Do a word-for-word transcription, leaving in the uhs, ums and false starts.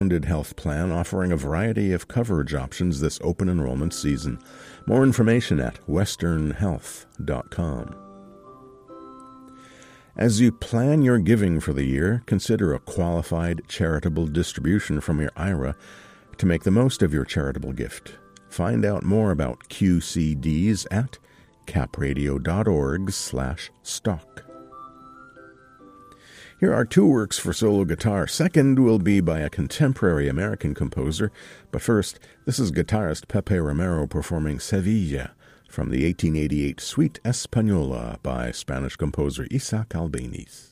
health plan offering a variety of coverage options this open enrollment season. More information at western health dot com. As you plan your giving for the year, consider a qualified charitable distribution from your I R A to make the most of your charitable gift. Find out more about Q C Ds at capradio.org slash stock. Here are two works for solo guitar. Second will be by a contemporary American composer. But first, this is guitarist Pepe Romero performing Sevilla from the eighteen eighty-eight Suite Española by Spanish composer Isaac Albéniz.